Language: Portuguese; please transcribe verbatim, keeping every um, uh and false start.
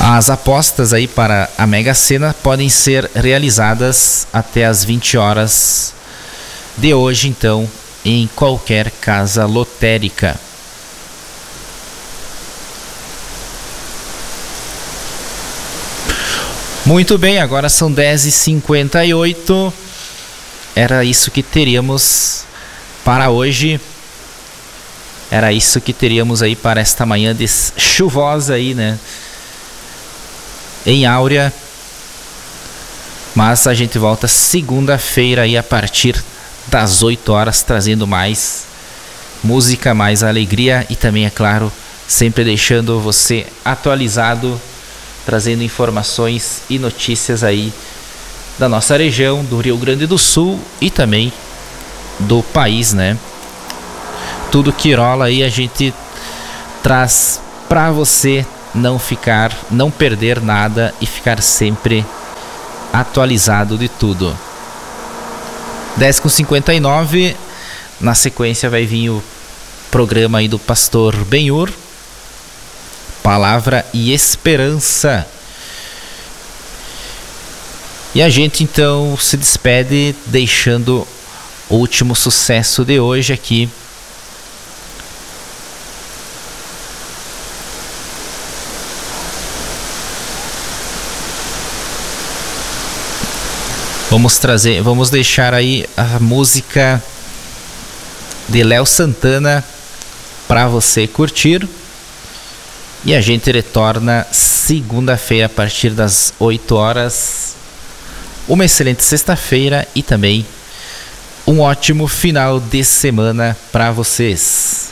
As apostas aí para a Mega Sena podem ser realizadas até as vinte horas de hoje, então, em qualquer casa lotérica. Muito bem, agora são dez e cinquenta e oito. Era isso que teríamos para hoje. Era isso que teríamos aí para esta manhã de chuvosa aí, né? Em Áurea. Mas a gente volta segunda-feira aí a partir das oito horas, trazendo mais música, mais alegria e também, é claro, sempre deixando você atualizado, trazendo informações e notícias aí da nossa região, do Rio Grande do Sul e também do país, né? Tudo que rola aí a gente traz para você não ficar, não perder nada e ficar sempre atualizado de tudo. dez com cinquenta e nove, na sequência vai vir o programa aí do Pastor Benhur, Palavra e Esperança. E a gente então se despede deixando o último sucesso de hoje aqui. Vamos trazer, vamos deixar aí a música de Léo Santana para você curtir. E a gente retorna segunda-feira a partir das oito horas. Uma excelente sexta-feira e também um ótimo final de semana para vocês.